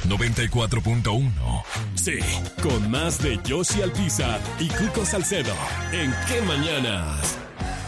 94.1. Sí, con más de Yoshi Alpizar y Cuco Salcedo. ¿En qué mañanas?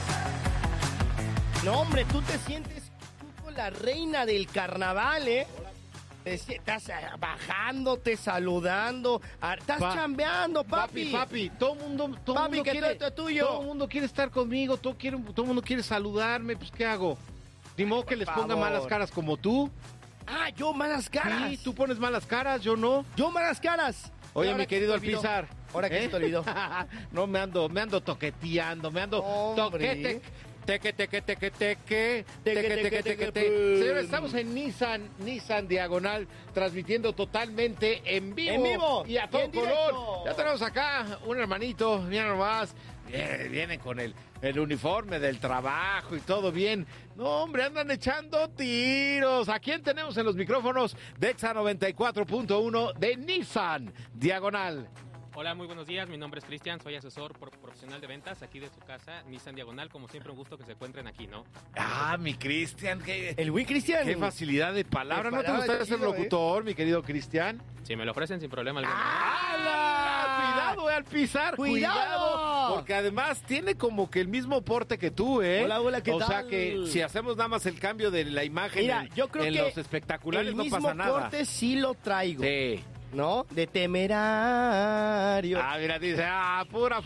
No, hombre, tú te sientes Cuco, la reina del carnaval, ¿eh? Estás bajándote, saludando, estás chambeando, papi. Papi, todo mundo quiere, todo mundo quiere estar conmigo, todo mundo quiere saludarme, pues ¿qué hago? Ni modo que les ponga malas caras como tú. Ah, yo malas caras. Sí, tú pones malas caras, yo no. Yo malas caras. Oye, mi querido Alpizar. Ahora que se te olvidó. No, me ando toqueteando, toquete. Teque. Señores, estamos en Nissan Diagonal, transmitiendo totalmente en vivo. Y a todo color. Ya tenemos acá un hermanito, mira nomás. Vienen con el uniforme del trabajo y todo bien. No, hombre, andan echando tiros. ¿A quién tenemos en los micrófonos de Exa 94.1 de Nissan Diagonal? Hola, muy buenos días. Mi nombre es Cristian, soy asesor profesional de ventas aquí de su casa, Nissan Diagonal. Como siempre, un gusto que se encuentren aquí, ¿no? Ah, mi Cristian. El Wii Cristian. Qué facilidad de palabra. ¿No te gustaría ser locutor, mi querido Cristian? Si me lo ofrecen sin problema alguno. Cuidado, Alpizar. Cuidado. Porque además tiene como que el mismo porte que tú, ¿eh? Hola, ¿qué tal? O sea que si hacemos nada más el cambio de la imagen. Mira, yo creo que los espectaculares no pasa nada. El mismo porte sí lo traigo. Sí. ¿No? De temerario. Ah, mira, dice, pura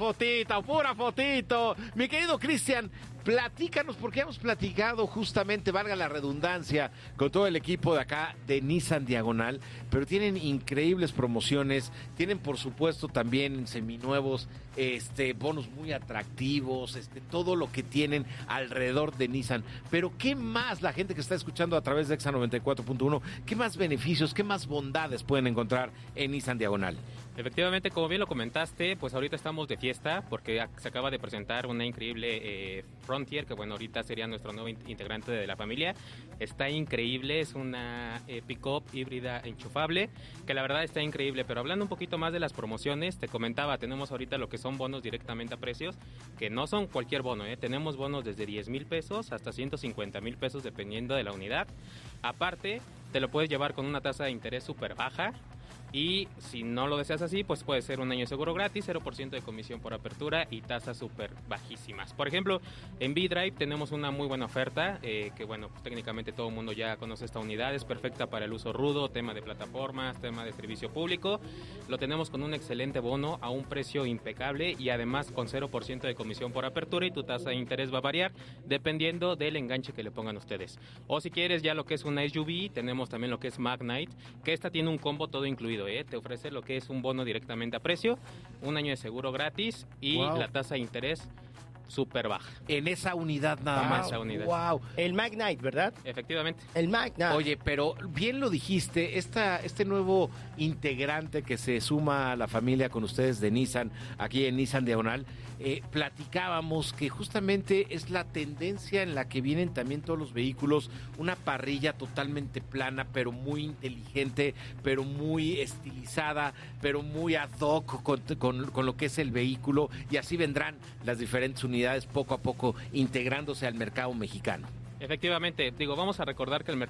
fotito. Mi querido Cristian, platícanos, porque hemos platicado justamente, valga la redundancia, con todo el equipo de acá de Nissan Diagonal, pero tienen increíbles promociones, tienen por supuesto también seminuevos, bonos muy atractivos, todo lo que tienen alrededor de Nissan. Pero ¿qué más la gente que está escuchando a través de Exa 94.1, qué más beneficios, qué más bondades pueden encontrar en Nissan Diagonal? Efectivamente, como bien lo comentaste, pues ahorita estamos de fiesta porque se acaba de presentar una increíble Frontier, que bueno, ahorita sería nuestro nuevo integrante de la familia. Está increíble, es una pick-up híbrida enchufable, que la verdad está increíble. Pero hablando un poquito más de las promociones, te comentaba, tenemos ahorita lo que son bonos directamente a precios, que no son cualquier bono, tenemos bonos desde 10,000 pesos hasta 150,000 pesos dependiendo de la unidad. Aparte, te lo puedes llevar con una tasa de interés súper baja. Y si no lo deseas así, pues puede ser un año de seguro gratis, 0% de comisión por apertura y tasas súper bajísimas. Por ejemplo, en V-Drive tenemos una muy buena oferta, que bueno, pues técnicamente todo el mundo ya conoce esta unidad, es perfecta para el uso rudo, tema de plataformas, tema de servicio público. Lo tenemos con un excelente bono a un precio impecable y además con 0% de comisión por apertura, y tu tasa de interés va a variar dependiendo del enganche que le pongan ustedes. O si quieres ya lo que es una SUV, tenemos también lo que es Magnite, que esta tiene un combo todo incluido. Te ofrece lo que es un bono directamente a precio, un año de seguro gratis y la tasa de interés súper baja. En esa unidad nada más. Esa unidad. Wow. El Magnite, ¿verdad? Efectivamente. El Magnite. Oye, pero bien lo dijiste, este nuevo integrante que se suma a la familia con ustedes de Nissan, aquí en Nissan Diagonal, platicábamos que justamente es la tendencia en la que vienen también todos los vehículos, una parrilla totalmente plana, pero muy inteligente, pero muy estilizada, pero muy ad hoc con lo que es el vehículo, y así vendrán las diferentes unidades poco a poco integrándose al mercado mexicano. Efectivamente, vamos a recordar que el mercado